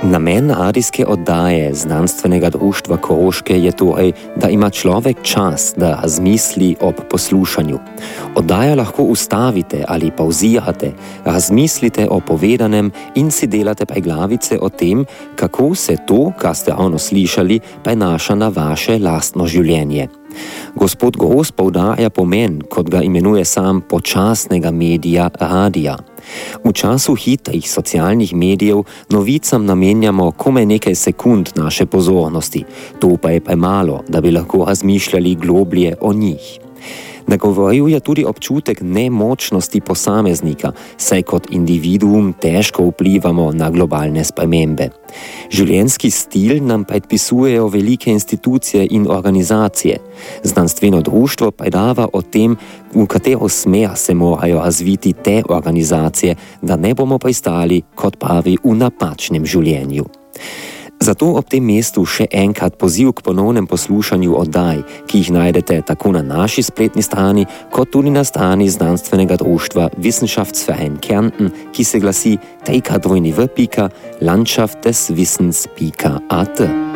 Namen radijske oddaje Znanstvenega društva Koroške je torej, da ima človek čas, da razmisli ob poslušanju. Oddaja lahko ustavite ali pauzirate, razmislite o povedanem in si delate preglavice o tem, kako se to, kar ste ravno slišali, prenaša na vaše lastno življenje. Gospod Gros poudarja pomen, kot ga imenuje sam, počasnega medija radija. V času hitrih socialnih medijev novicam namenjamo komaj nekaj sekund naše pozornosti, to pa je premalo, da bi lahko razmišljali globlje o njih. Nagovoril je tudi občutek nemočnosti posameznika, saj kot individuum težko vplivamo na globalne spremembe. Življenjski stil nam predpisujejo velike institucije in organizacije. Znanstveno društvo predava o tem, v katero smer se morajo razviti te organizacije, da ne bomo pristali, kot pravi, v napačnem življenju. Zato ob tem mestu še enkrat poziv k ponovnem poslušanju oddaj, ki jih najdete tako na naši spletni strani, kot tudi na strani Znanstvenega društva Wissenschaftsverein Kärnten, ki se glasi www.landschaftdeswissens.at.